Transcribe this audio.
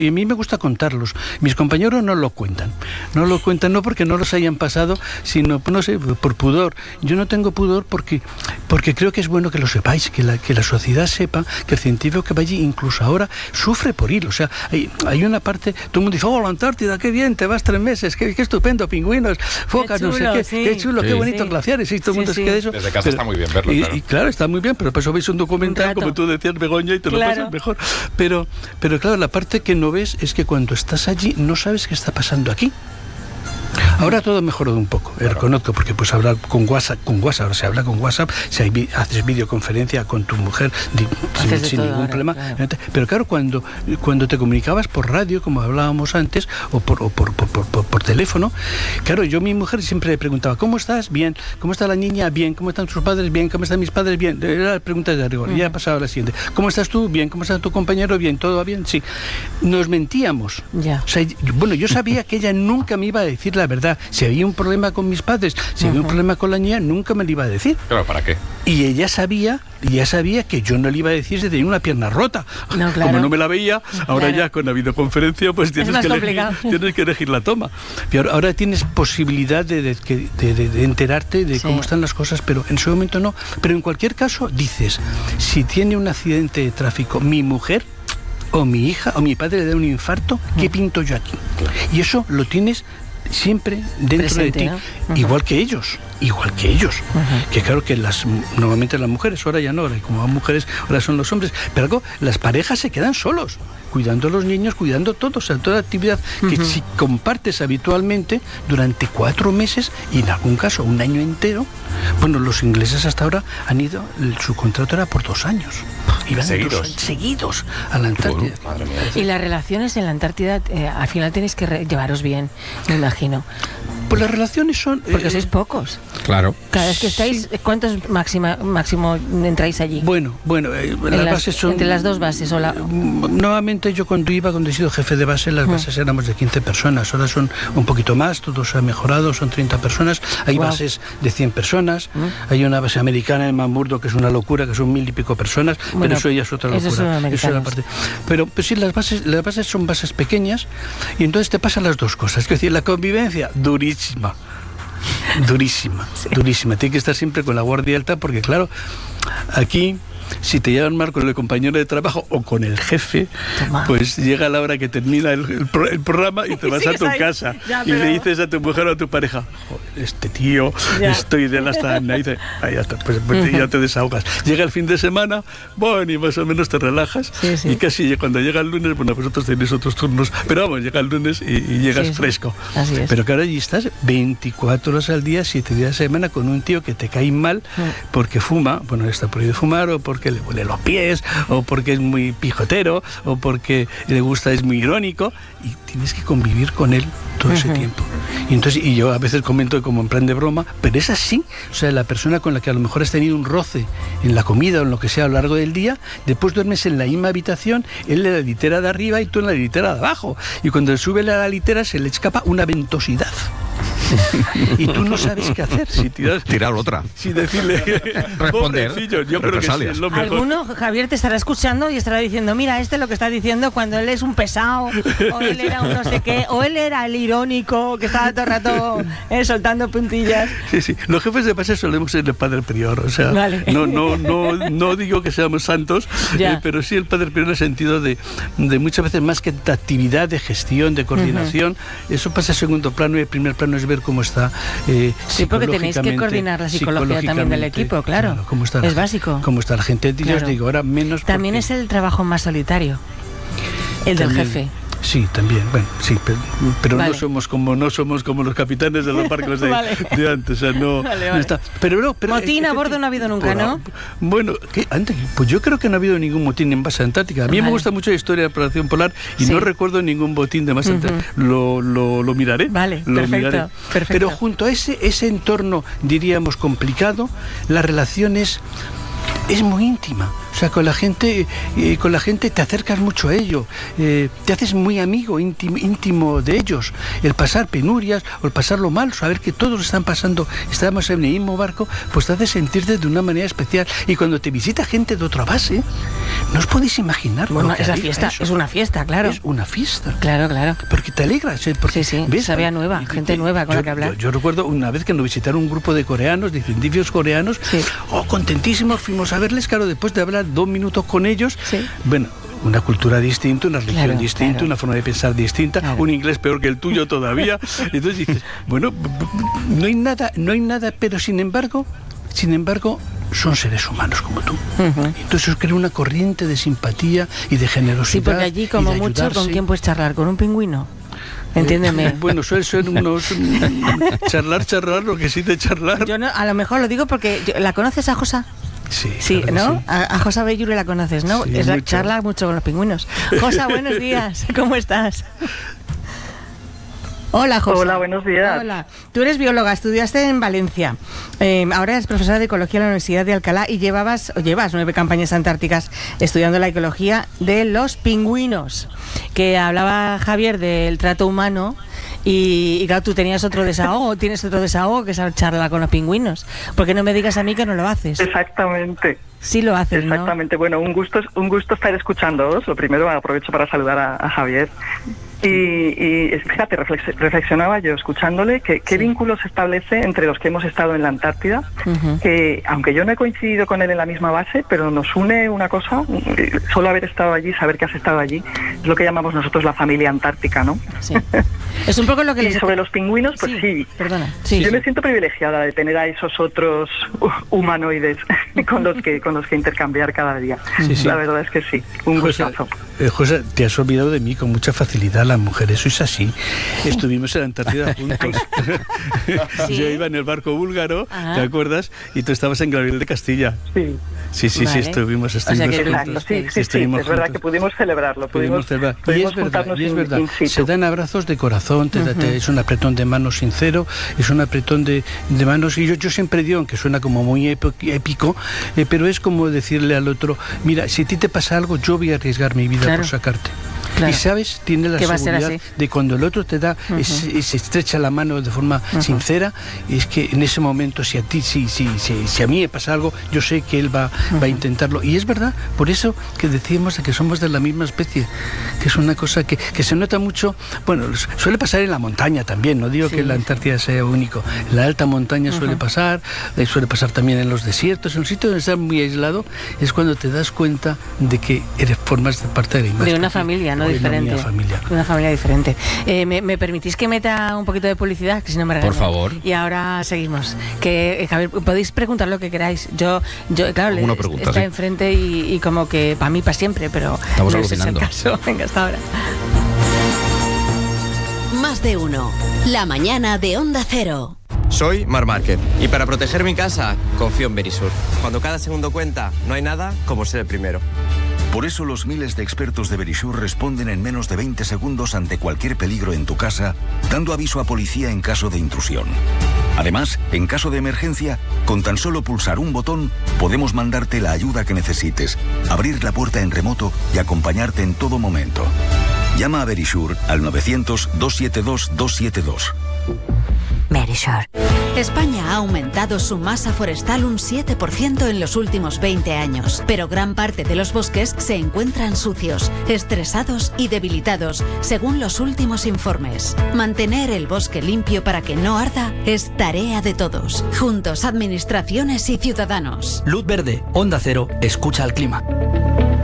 Y a mí me gusta contarlos. Mis compañeros no lo cuentan. No lo cuentan no porque no los hayan pasado, sino, no sé, por pudor. Yo no tengo pudor porque creo que es bueno que lo sepáis, que la sociedad sepa que el científico que va allí, incluso ahora, sufre por ir. O sea, hay una parte, todo el mundo dice, la Antártida, qué bien, te vas 3 meses, qué estupendo, pingüinos, focas, no sé qué, qué chulo, qué bonito, glaciares, y todo el mundo se queda eso. Desde casa está muy bien verlo, claro. Y claro, está muy bien, pero por eso veis un documental, como tú decías, Begoña, y te lo pasas mejor. Pero claro, la parte que no ves es que cuando estás allí no sabes qué está pasando aquí. Ahora todo ha mejorado un poco, reconozco, porque pues hablar con WhatsApp, ahora se habla con WhatsApp, si haces videoconferencia con tu mujer sin ningún problema. Claro. Pero claro, cuando te comunicabas por radio, como hablábamos antes, o por teléfono, claro, yo a mi mujer siempre le preguntaba, ¿cómo estás? Bien. ¿Cómo está la niña? Bien. ¿Cómo están tus padres? Bien. ¿Cómo están mis padres? Bien. Era la pregunta de rigor. Ya pasaba la siguiente. ¿Cómo estás tú? Bien. ¿Cómo está tu compañero? Bien. ¿Todo va bien? Sí. Nos mentíamos. Ya. O sea, bueno, yo sabía que ella nunca me iba a decir la verdad. Si había un problema con mis padres, si había un problema con la niña, nunca me lo iba a decir. Claro, ¿para qué? Y ella sabía que yo no le iba a decir si tenía una pierna rota. No, claro. Como no me la veía, ahora ya con la videoconferencia, pues tienes que elegir la toma. Pero ahora tienes posibilidad de enterarte de cómo están las cosas, pero en ese momento no. Pero en cualquier caso, dices, si tiene un accidente de tráfico mi mujer, o mi hija, o mi padre le da un infarto, ¿qué pinto yo aquí? Y eso lo tienes siempre dentro presente, de ti, ¿no? Igual que ellos, que claro que normalmente las mujeres, ahora ya no, ahora como van mujeres, ahora son los hombres, pero algo, las parejas se quedan solos, cuidando a los niños, cuidando todo, o sea, toda actividad que si compartes habitualmente durante 4 meses y en algún caso 1 año entero. Bueno, los ingleses hasta ahora han ido, su contrato era por 2 años. Iban seguidos a la Antártida. Madre mía. Y las relaciones en la Antártida, al final tenéis que llevaros bien, me imagino. Pues las relaciones son... Porque sois pocos. Claro. Cada vez que estáis, ¿cuántos máximo entráis allí? Bueno, las bases son... Entre las 2 bases. Nuevamente yo cuando he sido jefe de base, las bases éramos de 15 personas. Ahora son un poquito más, todo se ha mejorado, son 30 personas. Hay bases de 100 personas. Hay una base americana en McMurdo que es una locura, que son 1000 y pico personas. Pero eso ya es otra locura. Eso es la parte. Pero sí, las bases son bases pequeñas y entonces te pasan las dos cosas. Es decir, la convivencia durísima. Durísima. Tiene que estar siempre con la guardia alta porque, claro, aquí, si te llevan mal con el compañero de trabajo o con el jefe, pues llega la hora que termina el programa y te vas a tu casa y le dices a tu mujer o a tu pareja, este tío, estoy de la hasta... Y dice, ya está, pues ya te desahogas. Llega el fin de semana, bueno, y más o menos te relajas y casi cuando llega el lunes, bueno, vosotros tenéis otros turnos, pero vamos, llega el lunes y llegas fresco. Así es. Pero claro, allí estás 24 horas al día, 7 días a la semana con un tío que te cae mal porque fuma, bueno, está prohibido fumar, o porque le huele los pies, o porque es muy pijotero, o porque le gusta, es muy irónico, y tienes que convivir con él todo ese tiempo. Y yo a veces comento como en plan de broma, pero es así. O sea, la persona con la que a lo mejor has tenido un roce en la comida o en lo que sea a lo largo del día, después duermes en la misma habitación, él en la litera de arriba y tú en la litera de abajo. Y cuando sube a la litera se le escapa una ventosidad. Y tú no sabes qué hacer. Si tirar otra. Si decirle responder. Yo creo que es lo mejor. Alguno, Javier, te estará escuchando y estará diciendo, mira, lo que está diciendo cuando él es un pesado, o él era un no sé qué, o él era el irónico que estaba todo el rato soltando puntillas. Sí. Los jefes de base solemos ser el padre prior, o sea, no digo que seamos santos, pero sí el padre prior en el sentido de muchas veces más que de actividad, de gestión, de coordinación, eso pasa a segundo plano y el primer plano es ver cómo está sí, porque tenéis que coordinar la psicología también del equipo, claro. Cómo está es básico. Cómo está la gente. Yo os digo, ahora menos. También es el trabajo más solitario, el del jefe. Sí, también, bueno, sí, pero no somos como los capitanes de los barcos de antes, o sea, no está. Pero motín a bordo no ha habido nunca, ¿no? Bueno, antes, pues yo creo que no ha habido ningún motín en base antártica. A mí me gusta mucho la historia de la Operación Polar y no recuerdo ningún botín de base antártica. Lo miraré. Perfecto. Pero junto a ese entorno, diríamos, complicado, la relación es muy íntima. O sea, con la gente te acercas mucho a ello, te haces muy amigo, íntimo de ellos. El pasar penurias o el pasarlo mal, saber que todos están pasando, estamos en el mismo barco, pues te hace sentirte de una manera especial. Y cuando te visita gente de otra base, no os podéis imaginar. Bueno, esa fiesta, es una fiesta, claro. Es una fiesta. Claro, claro. Porque te alegras. Porque, sí, ¿ves? Sabía nueva, gente nueva con la que hablar. Yo recuerdo una vez que nos visitaron un grupo de coreanos, de científicos coreanos, contentísimos, fuimos a verles, claro, después de hablar 2 minutos con ellos, bueno, una cultura distinta, una religión distinta, una forma de pensar distinta, un inglés peor que el tuyo todavía. Entonces dices, bueno, no hay nada, pero sin embargo, son seres humanos como tú. Entonces os crea una corriente de simpatía y de generosidad. Sí, porque allí como mucho, ¿con quién puedes charlar? ¿Con un pingüino? Entiéndeme. Bueno, suelen ser unos charlar, lo que sí de charlar. Yo no, a lo mejor lo digo porque ¿la conoces a Josa? Sí, claro, ¿no? Sí. A Josa Bellure la conoces, ¿no? Sí, charla mucho con los pingüinos. Josa, buenos días. ¿Cómo estás? Hola, Josa. Hola, buenos días. Hola. Tú eres bióloga, estudiaste en Valencia. Ahora eres profesora de ecología en la Universidad de Alcalá y llevas 9 campañas antárticas estudiando la ecología de los pingüinos. Que hablaba Javier del trato humano. Y claro, tú tienes otro desahogo que es charlar con los pingüinos. Porque no me digas a mí que no lo haces. Exactamente. Sí lo haces, ¿no? Exactamente. Bueno, un gusto estar escuchándoos. Lo primero, aprovecho para saludar a Javier. Y fíjate, reflexionaba yo escuchándole qué vínculo se establece entre los que hemos estado en la Antártida, que aunque yo no he coincidido con él en la misma base, pero nos une una cosa, solo haber estado allí, saber que has estado allí, es lo que llamamos nosotros la familia antártica, ¿no? Sí. Es un poco lo que y sobre los pingüinos, pues sí. Perdona. Yo me siento privilegiada de tener a esos otros humanoides con los que intercambiar cada día. Sí. La verdad es que sí, un gustazo. José, te has olvidado de mí con mucha facilidad. Las mujeres sois así. Estuvimos en la Antártida juntos. ¿Sí? Yo iba en el barco búlgaro, ¿te acuerdas? Y tú estabas en Gabriel de Castilla. Sí. Sí, vale. estuvimos juntos. Sí, es verdad que pudimos celebrarlo. Pudimos y es verdad, se dan abrazos de corazón, es un apretón de manos sincero, es un apretón de manos, y yo siempre digo, aunque suena como muy épico, pero es como decirle al otro, mira, si a ti te pasa algo, yo voy a arriesgar mi vida por sacarte. Claro. Y sabes, tiene la seguridad de cuando el otro te da, se estrecha la mano de forma sincera, es que en ese momento, si a mí me pasa algo, yo sé que él va a intentarlo. Y es verdad, por eso que decíamos de que somos de la misma especie, que es una cosa que se nota mucho. Bueno, suele pasar en la montaña también, no digo que la Antártida sea único, en la alta montaña suele pasar también en los desiertos, en un sitio donde estás muy aislado, es cuando te das cuenta de que formas parte de la imagen. De una familia, ¿no? Diferente. Una familia diferente. ¿Me permitís que meta un poquito de publicidad? Que si no me regañan. Por favor. Y ahora seguimos. Javier, podéis preguntar lo que queráis. Yo claro, está enfrente y como que para mí para siempre, pero estamos no alucinando. Es el caso. Venga, hasta ahora. Más de uno. La mañana de Onda Cero. Soy Mar Márquez y para proteger mi casa confío en Verisur. Cuando cada segundo cuenta, no hay nada como ser el primero. Por eso los miles de expertos de Verisur responden en menos de 20 segundos ante cualquier peligro en tu casa, dando aviso a policía en caso de intrusión. Además, en caso de emergencia, con tan solo pulsar un botón, podemos mandarte la ayuda que necesites, abrir la puerta en remoto y acompañarte en todo momento. Llama a Verisur al 900-272-272. Verisur. España ha aumentado su masa forestal un 7% en los últimos 20 años, pero gran parte de los bosques se encuentran sucios, estresados y debilitados, según los últimos informes. Mantener el bosque limpio para que no arda es tarea de todos. Juntos, administraciones y ciudadanos. Luz verde, Onda Cero, escucha al clima.